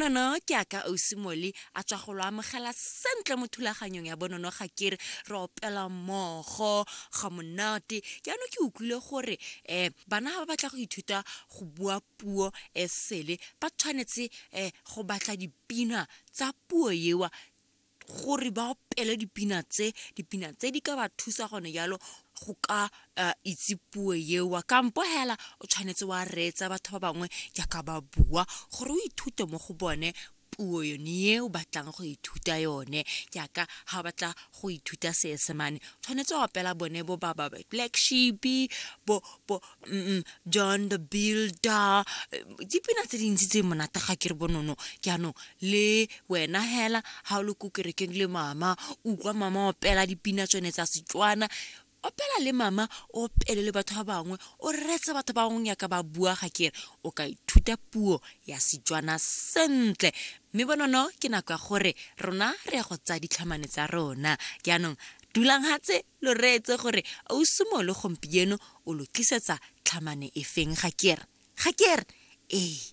bonono ke aka Ausimoli a tswa go lo amogela sentle mo thulaganyong ya bonono ga kere re opela mmogo ga monate ke ano ke utlwile gore bana ba batla go ithuta go bua puo sele ba tshwanetse go batla dipina tsa puo yewa gore ba opele dipina tse di ka ba thusa gone yalo go ka itse puo yewa kampo hela o tshwanetse wa reetsa batho ba bangwe jaaka ba bua gore o ithute mo go bone puo yone eo batlang go ithuta yone jaaka ha batla go ithuta Seesemane tshwanetse wa opela bone bo baba Black Sheep bo John the Builder dipina tse dintsi tse monate ga ke re bonono ke ano le wena hela ha o le kukerekeng le mama utlwa mama opela dipina tsone tsa Setswana opela le mama o opele le batho ba bangwe o retsa batho ba bangwe ya ka ba bua ga kere o ka ithuta puo ya Setswana sentle mme bonono ke nako ya gore rona re go tsa ditlhamane tsa rona jaanong dulang hatse lo reetse gore Ausimoli gompieno o lo tlisetsa tlhamane e feng ga kere